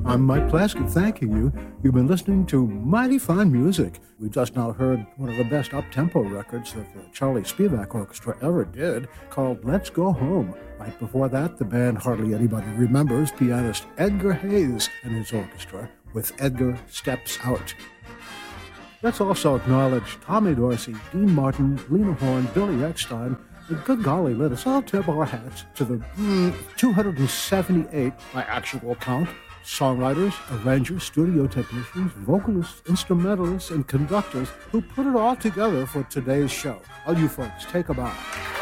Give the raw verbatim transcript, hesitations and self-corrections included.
I'm Mike Plaskett thanking you. You've been listening to Mighty Fine Music. We just now heard one of the best up-tempo records that the Charlie Spivak Orchestra ever did, called Let's Go Home. Right before that, the band hardly anybody remembers, pianist Edgar Hayes and his orchestra, with Edgar Steps Out. Let's also acknowledge Tommy Dorsey, Dean Martin, Lena Horne, Billy Eckstein, and good golly, let us all tip our hats to the mm, two hundred seventy-eight, by actual count, songwriters, arrangers, studio technicians, vocalists, instrumentalists, and conductors who put it all together for today's show. All you folks, take a bow.